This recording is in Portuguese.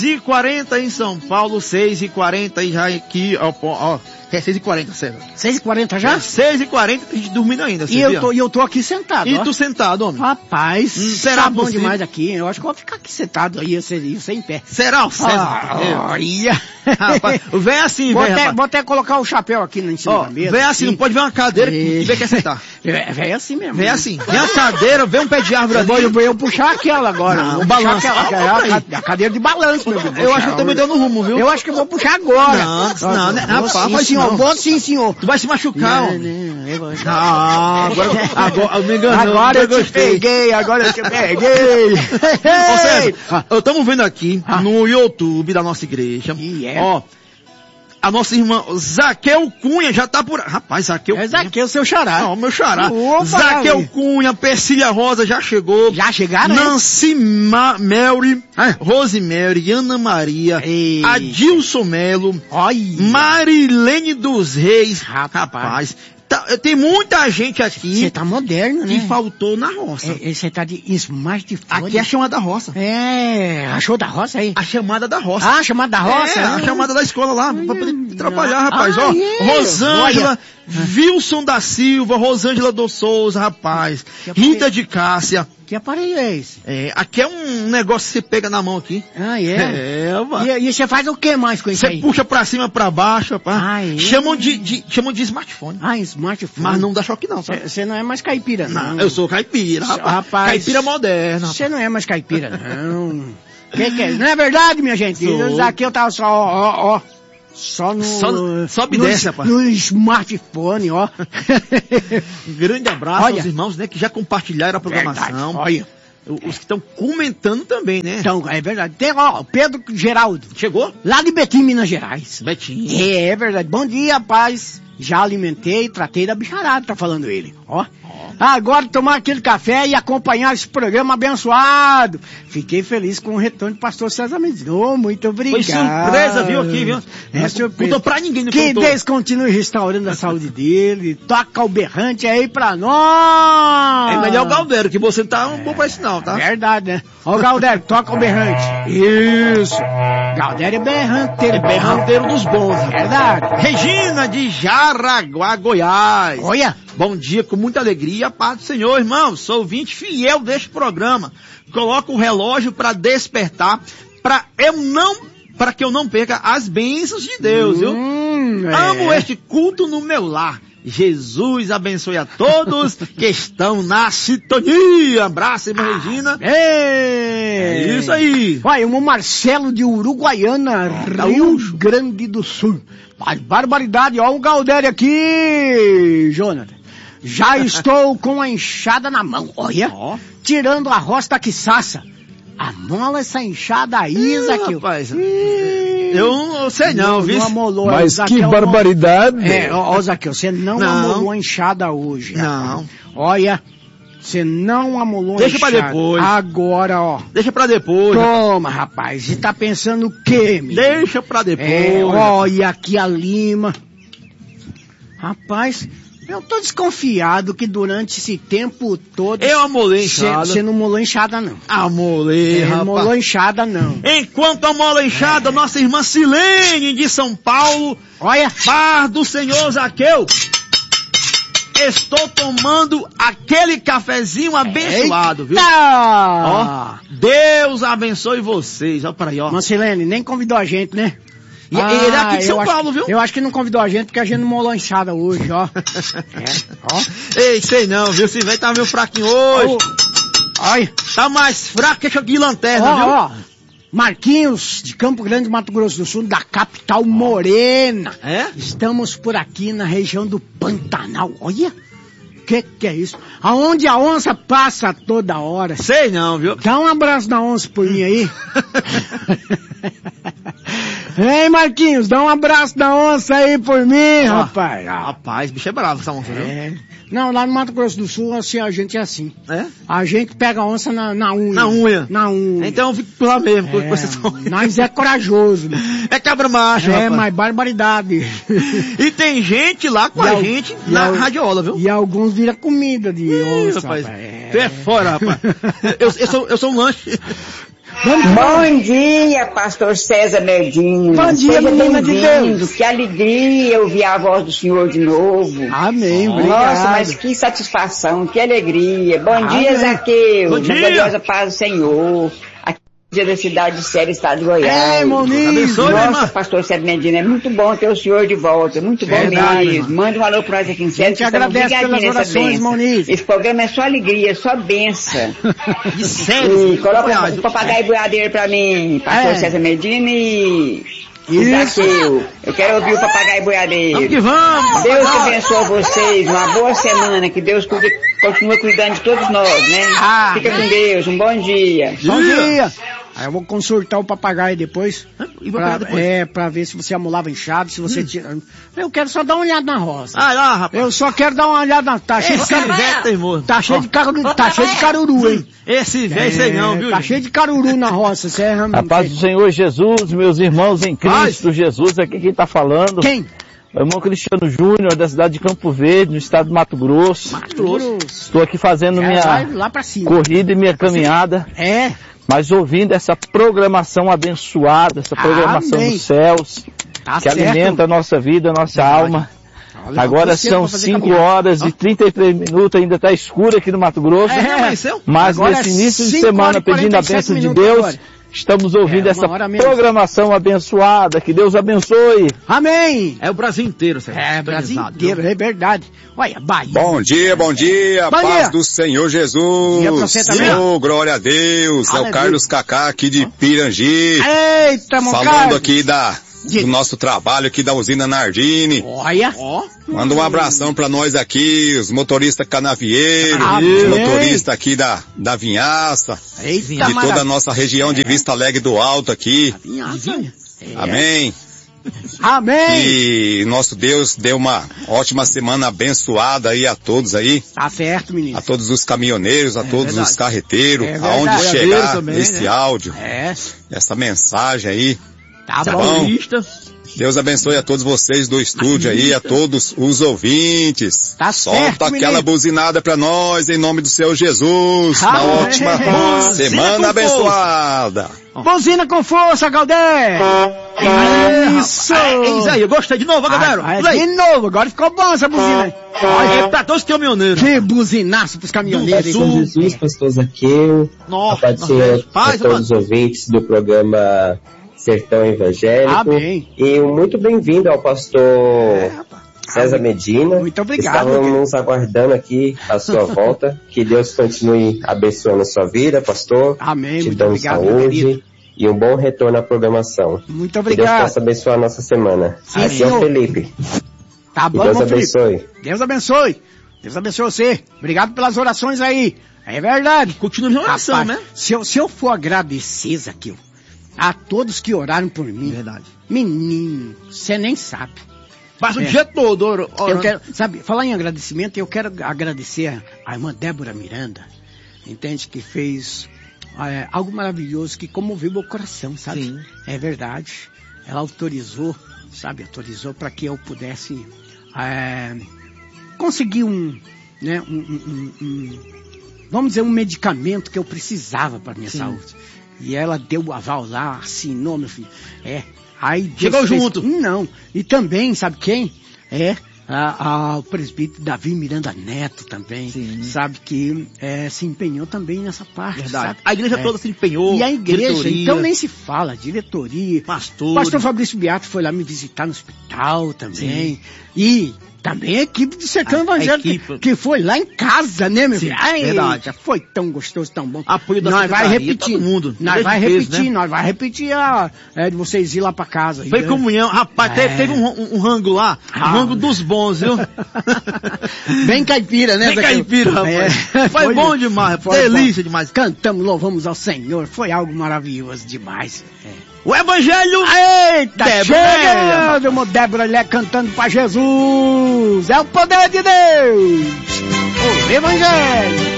6h40 em São Paulo, 6h40 e já aqui, ó. É 6h40, César. 6h40 já? 6h40, tem gente dormindo ainda, E eu tô aqui sentado, E ó. tu sentado, homem? Rapaz, será tá bom possível? demais aqui. Eu acho que eu vou ficar aqui sentado aí, isso em pé. Será o César? Olha. Rapaz, vem assim, vou vem, até, rapaz. vou até colocar o chapéu aqui em cima da mesa. Vem assim, não pode ver uma cadeira que vem quer sentar. Vem assim mesmo. Vem assim, vem a cadeira, vem um pé de árvore ali. Eu vou puxar aquela agora. Não, vou balanço. puxar aquela, a cadeira de balanço, meu Deus. Eu acho que eu tô me dando rumo, viu? Eu acho que eu vou puxar agora. Não, rapaz, faz senhor, não. vou sim, senhor. Tu vai se machucar, homem. Agora eu me enganou. Agora eu te peguei. Ô César, estamos vendo aqui no YouTube da nossa igreja. Ó, a nossa irmã Zaqueu Cunha já tá por... Rapaz, Zaqueu Cunha. É Zaqueu, seu xará. Não, meu xará. Opa, Zaqueu Cunha, Persília Rosa já chegou. Já chegaram, né? Nancy Mary, Rosemary, Ana Maria, Adilson Melo, Marilene dos Reis. Rapaz. Tem muita gente aqui. Você tá moderno, né? Que faltou na roça. Você tá de smartphone. Aqui é a chamada da roça. Achou da roça aí? A chamada da roça. A chamada da roça? A chamada da escola lá, pra poder trabalhar, rapaz. Ó, Rosângela, Wilson da Silva, Rosângela dos Souza, rapaz. Rita de Cássia. Que aparelho é esse? Aqui é um negócio que você pega na mão aqui. E você faz o que mais com isso aí? Você puxa pra cima, pra baixo, rapaz. Chamam de smartphone. Smartphone. Mas não dá choque não, sabe? Você não é mais caipira, não. Eu sou caipira, rapaz. Caipira moderna. Você não é mais caipira, não. Que é? Não é verdade, minha gente? Aqui eu tava só, só no... Sobe e desce, rapaz. No smartphone, ó. Um grande abraço aos irmãos, né, que já compartilharam a programação. Verdade. Olha. Os que estão comentando também, né? Então, é verdade. Tem, ó, Pedro Geraldo. Chegou? Lá de Betim, Minas Gerais. Betim. É verdade. Bom dia, paz. Já alimentei e tratei da bicharada, tá falando ele. Ó. Agora tomar aquele café e acompanhar esse programa abençoado. Fiquei feliz com o retorno do pastor César Mendes. Muito obrigado. Foi surpresa, viu, aqui, viu? É surpresa. Não pra ninguém, não que contou. Deus continue restaurando a saúde dele. Toca o berrante aí pra nós. É melhor o Galdério, que você tá um bom pra isso não, tá? Verdade, né? Ó o Galdério, toca o berrante. Isso. Galdério é berranteiro. É berranteiro dos bons. Verdade. Regina de Jaraguá, Goiás. Olha. Bom dia, com muita alegria, paz do Senhor, irmão. Sou ouvinte fiel deste programa. Coloco o relógio para despertar, para que eu não perca as bênçãos de Deus, viu? Amo este culto no meu lar. Jesus abençoe a todos que estão na sintonia. Abraço, irmã Regina. É isso aí. Vai, o Marcelo de Uruguaiana, Rio Grande do Sul. Barbaridade, ó o Galdério aqui, Jonathan. Já estou com a enxada na mão, olha, tirando a roça da quiçaça. Amola essa enxada aí, Zaqueu. Rapaz, eu não sei não, viu? Mas Zaqueu, que barbaridade. Ó, Zaqueu, você não amolou a enxada hoje. Não. Olha, você não amolou a enxada. Deixa pra depois. Agora, ó. Deixa pra depois. Toma, rapaz, e tá pensando o quê, menino? Deixa pra depois. Olha aqui a lima. Rapaz... Eu tô desconfiado que durante esse tempo todo... Eu amolei enxada. Você não molou enxada, não. Amolei, rapaz. Não molou enxada, não. Enquanto amola enxada, nossa irmã Silene de São Paulo... Olha. Paz do Senhor Zaqueu. Estou tomando aquele cafezinho abençoado, viu? Ó, Deus abençoe vocês. Olha para aí, ó. Silene, nem convidou a gente, né? E ele é aqui de São Paulo, viu? Eu acho que não convidou a gente porque a gente não molou enxada hoje, ó. Ei, sei não, viu? Esse velho tá meio fraquinho hoje. Olha. Tá mais fraco que essa de lanterna, viu? Ó. Marquinhos, de Campo Grande, Mato Grosso do Sul, da capital Morena. Estamos por aqui na região do Pantanal. Olha. Que é isso? Aonde a onça passa toda hora. Sei não, viu? Dá um abraço da onça por mim aí. Ei, Marquinhos, dá um abraço da onça aí por mim, rapaz. Rapaz, bicho é bravo essa onça, viu? Não, lá no Mato Grosso do Sul, assim, a gente é assim. A gente pega a onça na unha. Na unha? Na unha. Então eu fico por lá mesmo. Com vocês nós é corajoso. Né? É cabra macho, rapaz. Mas barbaridade. E tem gente lá com a gente na radiola, viu? E alguns viram comida de onça, rapaz. Tu é fora, rapaz. Eu sou um lanche. Bom dia, pastor César Medina. Bom dia, menina de Deus. Que alegria ouvir a voz do Senhor de novo. Amém, obrigado. Nossa, mas que satisfação, que alegria. Bom dia, Zaqueu. Bom dia. Na gloriosa paz do Senhor. Aqui dia da cidade de Séria, estado de Goiás. Moniz. Abençoe, Nossa, irmã. pastor César Medina, é muito bom ter o senhor de volta, muito bom Verdade, mesmo. irmã. Manda um alô pra nós aqui em Séria. Te agradece pelas orações, Moniz. Esse programa é só alegria, só benção. De sério. E coloca o papagaio boiadeiro pra mim, pastor César Medina e Zaqueu. Eu quero ouvir o papagaio boiadeiro. Vamos que vamos. Deus que abençoe vocês, uma boa semana, que Deus continue cuidando de todos nós, né? Fica com Deus, um bom dia. Bom dia. Aí eu vou consultar o papagaio depois. E papagaio depois? Pra ver se você amolava enxado, se você tira... Eu quero só dar uma olhada na roça. Ah, lá, rapaz. Eu só quero dar uma olhada na... Tá cheio de velho teimoso. Tá cheio de caruru, hein? Esse velho sei não, viu? Tá cheio de caruru na roça, você é A paz do Senhor Jesus, meus irmãos em Cristo Jesus, aqui quem tá falando. Quem? Meu irmão Cristiano Júnior, da cidade de Campo Verde, no estado do Mato Grosso. Estou aqui fazendo Vai minha lá pra cima. corrida e minha caminhada, mas ouvindo essa programação abençoada, essa programação Amém. dos céus, Tá que certo. alimenta a nossa vida, a nossa alma. Olha, Agora você são pra fazer 5 caminhada. horas e 33 minutos, ainda está escuro aqui no Mato Grosso. Mas Agora nesse é início de 5 semana, horas e pedindo a 47 bênção de minutos Deus, agora. estamos ouvindo Uma essa hora menos. programação abençoada. Que Deus abençoe. Amém. É o Brasil inteiro, Sérgio. Brasil inteiro, é verdade. Olha, Bahia. Bom dia, Bom paz dia. do Senhor Jesus. Dia pra você também. Oh, glória a Deus. É Aleluia. o Carlos Cacá aqui de Pirangi. Eita, meu Falando Carlos. aqui do nosso trabalho aqui da usina Nardini. Olha. Manda um abração pra nós aqui, os motoristas canavieiros, Amém. os motoristas aqui da Vinhaça, Eita, de toda a maravilha. nossa região de Vista Alegre do Alto aqui. Amém. Amém. E nosso Deus deu uma ótima semana abençoada aí a todos aí. Tá certo, menino. A todos os caminhoneiros, a todos verdade. os carreteiros, É verdade. aonde chegar Boiadeiros também, esse né? áudio, É, essa mensagem aí. tá Tá bom. bom? Paulista. Deus abençoe a todos vocês do estúdio aí, a todos os ouvintes. Tá Solta certo, aquela menino. buzinada pra nós, em nome do Senhor Jesus. Uma Amém. ótima Buzina semana com abençoada. Buzina com força, Galdé. Isso. É isso aí, eu gostei de novo, galera. De novo, agora ficou bom essa buzina. É pra todos os caminhoneiros. Que buzinaço pros caminhoneiros. hein? Pastor Jesus, pastor Zaqueu, a Nossa, paz do Senhor a paz, todos mano. os ouvintes do programa Sertão Evangélico. Amém. E muito bem-vindo ao pastor César Medina. Muito obrigado. Estávamos aguardando aqui a sua volta. Que Deus continue abençoando a sua vida, pastor. Amém, Te muito dando obrigado, meu querido. saúde e um bom retorno à programação. Muito Que Deus obrigado. possa abençoar a nossa semana. Sim, Aqui é o senhor. Felipe. Tá Que bom, Deus meu Felipe. abençoe. Deus abençoe. Deus abençoe você. Obrigado pelas orações aí. É verdade. Continua de oração, Rapaz, né? se eu for agradecer, Zaqueu, a todos que oraram por mim, Verdade. menino, você nem sabe. Passa o dia todo orando. Eu quero, sabe, falar em agradecimento, eu quero agradecer a irmã Débora Miranda, entende, que fez algo maravilhoso que comoveu meu coração, sabe? Sim. É verdade. Ela autorizou para que eu pudesse conseguir vamos dizer, um medicamento que eu precisava para minha saúde. E ela deu o aval lá, assinou, meu filho. Aí Deus Chegou junto. Não. E também, sabe quem? O presbítero Davi Miranda Neto também. Sim. Sabe que se empenhou também nessa parte. Verdade. Sabe? A igreja toda se empenhou. E a igreja, diretoria, então nem se fala, diretoria. pastor. O pastor Fabrício Beato foi lá me visitar no hospital também. E também a equipe do Sertão Evangélico, que foi lá em casa, né, meu Sim, filho? Ai, verdade. foi tão gostoso, tão bom. Apoio da Nós vai secretaria, repetir, todo mundo. nós vai Desde repetir, peso, né? nós vai repetir de vocês ir lá pra casa. Foi comunhão. Rapaz, teve um rango lá, um Ah. rango dos bons, viu? Bem caipira, né? Bem Zaqueu? caipira, rapaz. Foi bom demais, foi delícia bom. demais. Cantamos, louvamos ao Senhor, foi algo maravilhoso demais. O Evangelho. Eita, Débora. chegando, meu Débora Lé cantando pra Jesus. É o poder de Deus. O Evangelho.